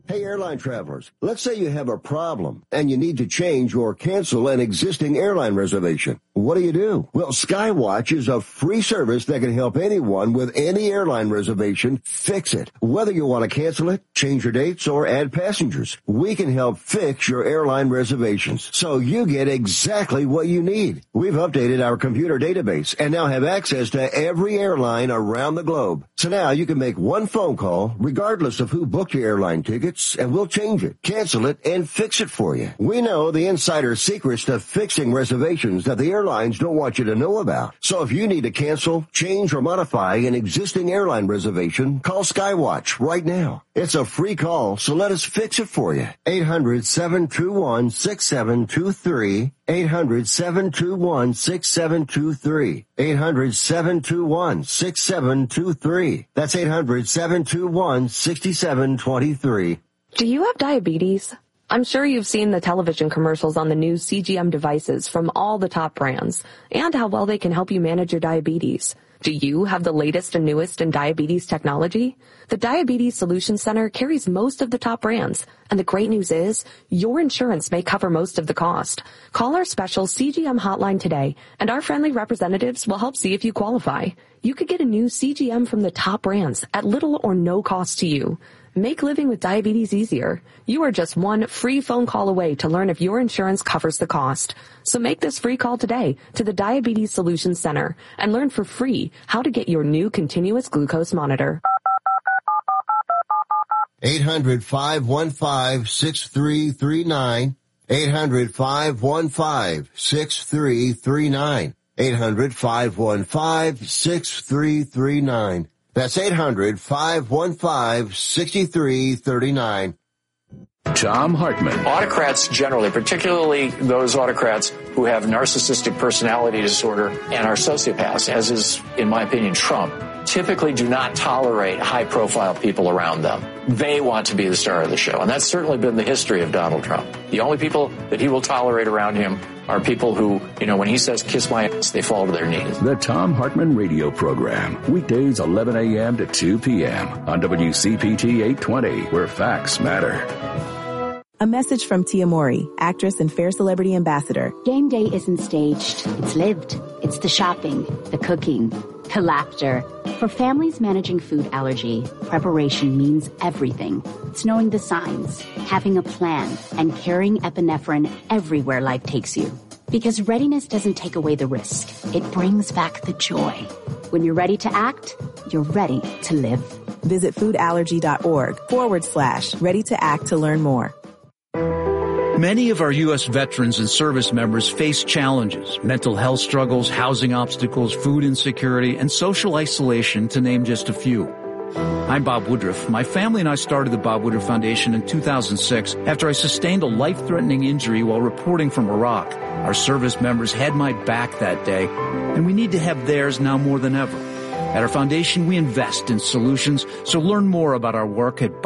Hey, airline travelers, let's say you have a problem and you need to change or cancel an existing airline reservation. What do? Well, Skywatch is a free service that can help anyone with any airline reservation fix it. Whether you want to cancel it, change your dates, or add passengers, we can help fix your airline reservations so you get exactly what you need. We've updated our computer database and now have access to every airline around the globe. So now you can make one phone call regardless of who booked your airline tickets, and we'll change it, cancel it, and fix it for you. We know the insider secrets to fixing reservations that the airlines don't want you to know about. So if you need to cancel, change, or modify an existing airline reservation, call Skywatch right now. It's a free call, so let us fix it for you. 800-721-6723. 800-721-6723. 800-721-6723. That's 800-721-6723. Do you have diabetes? I'm sure you've seen the television commercials on the new CGM devices from all the top brands and how well they can help you manage your diabetes. Do you have the latest and newest in diabetes technology? The Diabetes Solutions Center carries most of the top brands, and the great news is your insurance may cover most of the cost. Call our special CGM hotline today, and our friendly representatives will help see if you qualify. You could get a new CGM from the top brands at little or no cost to you. Make living with diabetes easier. You are just one free phone call away to learn if your insurance covers the cost. So make this free call today to the Diabetes Solutions Center and learn for free how to get your new continuous glucose monitor. 800-515-6339. 800-515-6339. 800-515-6339. That's 800-515-6339. Tom Hartman. Autocrats generally, particularly those autocrats who have narcissistic personality disorder and are sociopaths, as is, in my opinion, Trump, typically do not tolerate high-profile people around them. They want to be the star of the show, and that's certainly been the history of Donald Trump. The only people that he will tolerate around him are people who, when he says, kiss my ass, they fall to their knees. The Tom Hartman Radio Program, weekdays 11 a.m. to 2 p.m. on WCPT 820, where facts matter. A message from Tia Mori, actress and Fair Celebrity Ambassador. Game day isn't staged. It's lived. It's the shopping, the cooking, the laughter. For families managing food allergy, preparation means everything. It's knowing the signs, having a plan, and carrying epinephrine everywhere life takes you. Because readiness doesn't take away the risk. It brings back the joy. When you're ready to act, you're ready to live. Visit foodallergy.org/ready to act to learn more. Many of our U.S. veterans and service members face challenges, mental health struggles, housing obstacles, food insecurity, and social isolation, to name just a few. I'm Bob Woodruff. My family and I started the Bob Woodruff Foundation in 2006 after I sustained a life-threatening injury while reporting from Iraq. Our service members had my back that day, and we need to have theirs now more than ever. At our foundation, we invest in solutions, so learn more about our work at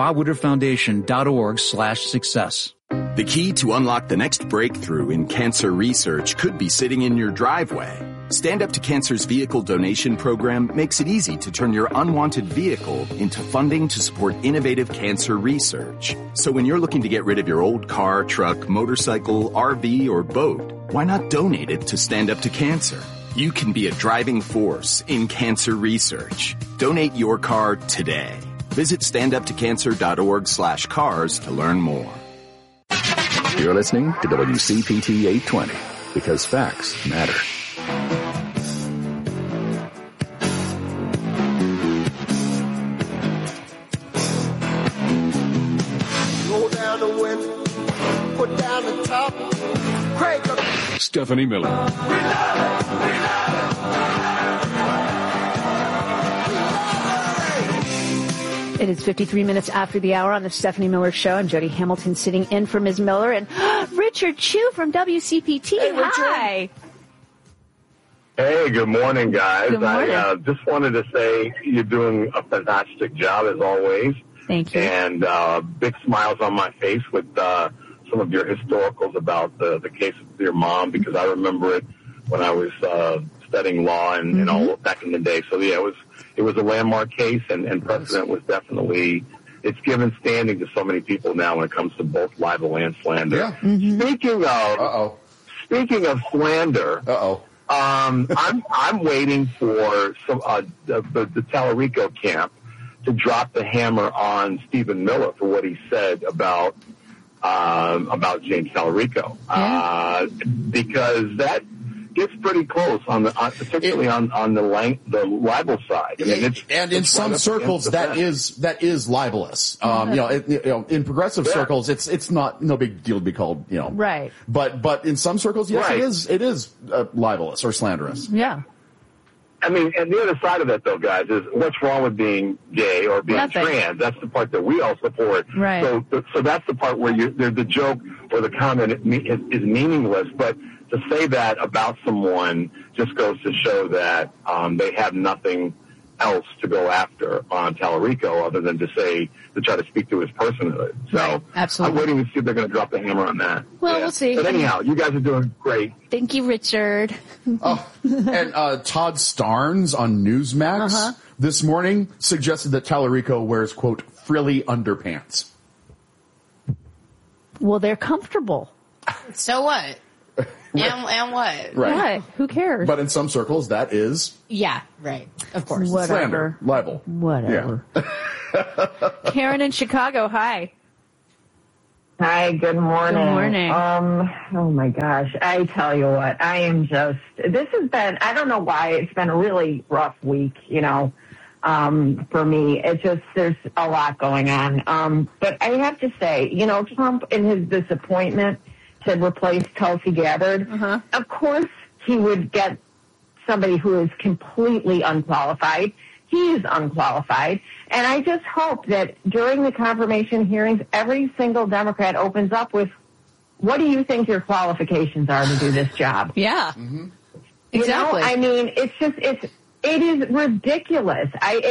bobwoodrufffoundation.org/success. The key to unlock the next breakthrough in cancer research could be sitting in your driveway. Stand Up to Cancer's vehicle donation program makes it easy to turn your unwanted vehicle into funding to support innovative cancer research. So when you're looking to get rid of your old car, truck, motorcycle, RV, or boat, why not donate it to Stand Up to Cancer? You can be a driving force in cancer research. Donate your car today. Visit standuptocancer.org/cars to learn more. You're listening to WCPT 820, because facts matter. Roll down the window, put down the top, crank up. Stephanie Miller. It is 53 minutes after the hour on the Stephanie Miller Show. I'm Jody Hamilton sitting in for Ms. Miller, and Richard Chu from WCPT. Hey, hi. Hey, good morning, guys. Good morning. I just wanted to say you're doing a fantastic job, as always. Thank you. And big smiles on my face with some of your historicals about the case of your mom, because I remember it when I was studying law and all back in the day. So, yeah, it was a landmark case, and precedent was definitely it's given standing to so many people now when it comes to both libel and slander. Yeah. Mm-hmm. Speaking of slander, I'm waiting for some the Tallarico camp to drop the hammer on Stephen Miller for what he said about James Tallarico, because that gets pretty close on particularly on the libel side. I mean, and in some circles that is libelous. In progressive circles, it's no big deal to be called, Right. But in some circles, yes, it is libelous or slanderous. Yeah. I mean, and the other side of that, though, guys, is what's wrong with being gay or being trans? That's the part that we all support. Right. So that's the part where the joke or the comment is meaningless. But to say that about someone just goes to show that they have nothing else to go after on Tallarico other than to try to speak to his personhood. So absolutely. I'm waiting to see if they're going to drop the hammer on that. Well, we'll see. But anyhow, you guys are doing great. Thank you, Richard. And Todd Starnes on Newsmax this morning suggested that Tallarico wears, quote, frilly underpants. Well, they're comfortable. So what? And what? Right. What? Who cares? But in some circles, that is... Yeah, right. Of course. Whatever. Slander. Libel. Whatever. Yeah. Karen in Chicago, hi. Hi, good morning. Good morning. Oh my gosh. I tell you what, this has been, I don't know why, it's been a really rough week, for me. It's just, there's a lot going on. But I have to say, Trump in his disappointment to replace Tulsi Gabbard, of course he would get somebody who is completely unqualified. He is unqualified. And I just hope that during the confirmation hearings, every single Democrat opens up with, what do you think your qualifications are to do this job? Yeah. Mm-hmm. Exactly. I mean, it is ridiculous.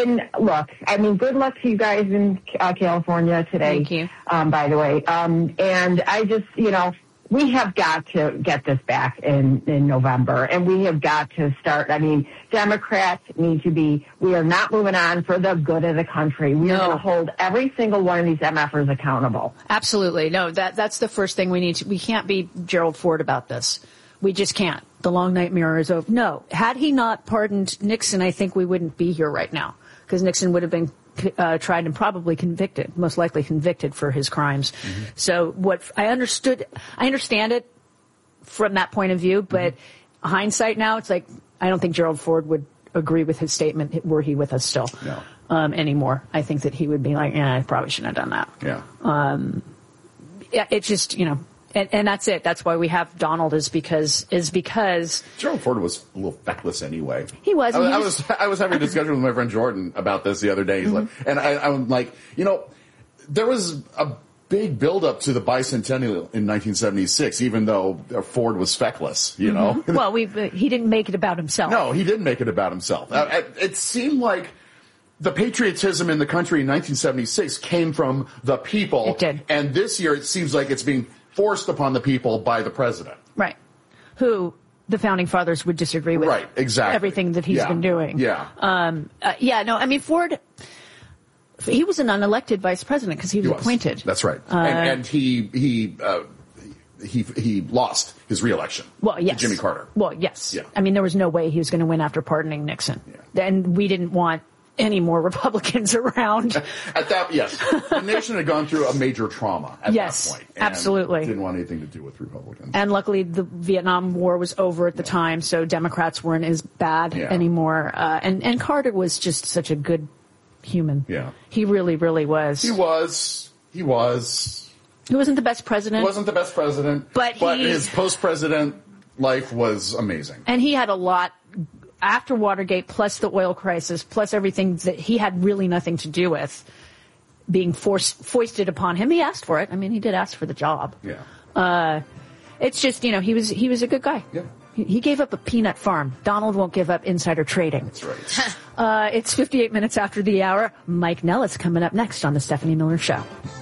Good luck to you guys in California today. Thank you. By the way. And I just, we have got to get this back in November, and we have got to start. I mean, Democrats we are not moving on for the good of the country. We are going to hold every single one of these MFers accountable. Absolutely. No, that's the first thing we need to, we can't be Gerald Ford about this. We just can't. The long nightmare is over. No, had he not pardoned Nixon, I think we wouldn't be here right now, because Nixon would have been tried and probably convicted, most likely convicted for his crimes. Mm-hmm. So I understand it from that point of view, but hindsight now, it's like, I don't think Gerald Ford would agree with his statement were he with us still anymore. I think that he would be like, I probably shouldn't have done that. Yeah. It's just, and that's it. That's why we have Donald is because Gerald Ford was a little feckless anyway. He was. I was having a discussion with my friend Jordan about this the other day. He's like, and I'm like, there was a big buildup to the bicentennial in 1976, even though Ford was feckless. Well, he didn't make it about himself. No, he didn't make it about himself. It seemed like the patriotism in the country in 1976 came from the people. It did. And this year it seems like it's being forced upon the people by the president. Right. Who the founding fathers would disagree with. Right, exactly. Everything that he's been doing. Yeah. Ford, he was an unelected vice president because he was appointed. That's right. And he lost his reelection. Well, yes. To Jimmy Carter. Well, yes. Yeah. I mean, there was no way he was going to win after pardoning Nixon. Yeah. And we didn't want any more Republicans around. At that, yes. The nation had gone through a major trauma at that point. And absolutely. Didn't want anything to do with Republicans. And luckily the Vietnam War was over at the time, so Democrats weren't as bad anymore. And Carter was just such a good human. Yeah. He really, really was. He was. He wasn't the best president. But his post-president life was amazing. And he had a lot after Watergate, plus the oil crisis, plus everything that he had really nothing to do with being foisted upon him. He asked for it. I mean, he did ask for the job. Yeah. It's just, he was a good guy. Yeah. He gave up a peanut farm. Donald won't give up insider trading. That's right. It's 58 minutes after the hour. Mike Nellis coming up next on The Stephanie Miller Show.